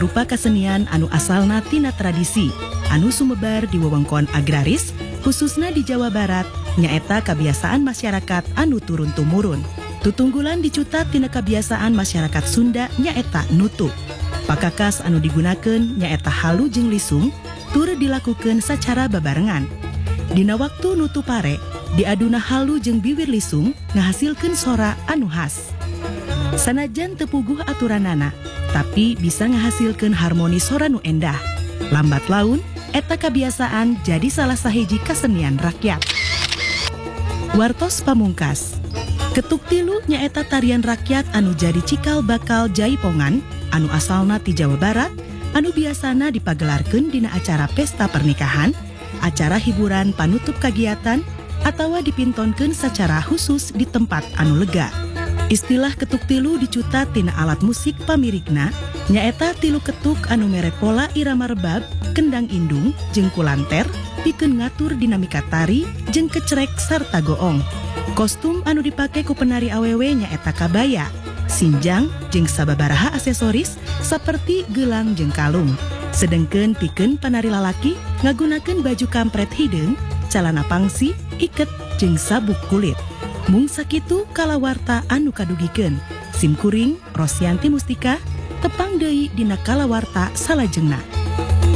rupa kasenian anu asalna tina tradisi anu sumebar di wewengkon agraris khususna di Jawa Barat nyaeta kebiasaan masyarakat anu turun-tumurun. Tutunggulan dicutat tina kebiasaan masyarakat Sunda nyaeta nutu. Pakakas anu digunakeun nyaeta halu jeung lisung tur dilakukeun sacara babarengan. Dina waktu nutu pare diaduna halu jeung bibir lisung ngahasilkeun sora anu khas. Sanajan teu puguh aturanana, tapi bisa ngahasilkeun harmoni sora nu endah. Lambat laun, eta kebiasaan jadi salah sahiji kasenian rakyat. Wartos pamungkas. Ketuk tilu nyaeta tarian rakyat anu jadi cikal bakal jaipongan anu asalna ti Jawa Barat, anu biasana dipagelarkeun dina acara pesta pernikahan, acara hiburan panutup kagiatan, atawa dipintonkeun secara khusus di tempat anu lega. Istilah ketuk tilu dicutat tina alat musik pamirigna, nyaeta tilu ketuk anu mere pola irama rebab, kendang indung, jeung kulanter, pikeun ngatur dinamika tari, jeung kecrek sarta goong. Kostum anu dipake ku penari awewe nyaeta kabaya, sinjang, jeung sababaraha aksesoris saperti gelang jeung kalung. Sedengkeun pikeun penari lalaki ngagunakeun baju kampret hideung, calana pangsi, iket, jeung sabuk kulit. Mung sakitu kalawarta anu kadugikeun. Simkuring Rosyanti Mustika tepang deui dina kalawarta salajengna.